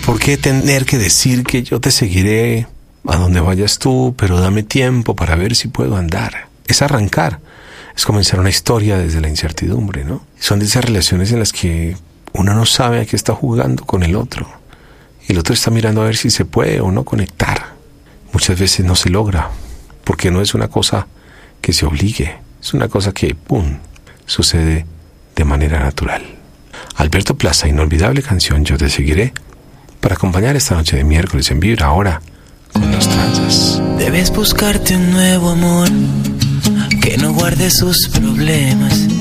¿Por qué tener que decir que yo te seguiré a donde vayas tú, pero dame tiempo para ver si puedo andar? Es arrancar, es comenzar una historia desde la incertidumbre, ¿no? Son de esas relaciones en las que uno no sabe a qué está jugando con el otro, y el otro está mirando a ver si se puede o no conectar. Muchas veces no se logra, porque no es una cosa que se obligue, es una cosa que, ¡pum!, sucede de manera natural. Alberto Plaza, inolvidable canción Yo te seguiré, para acompañar esta noche de miércoles en Vibra, ahora con Los Tranzas. Debes buscarte un nuevo amor que no guarde sus problemas,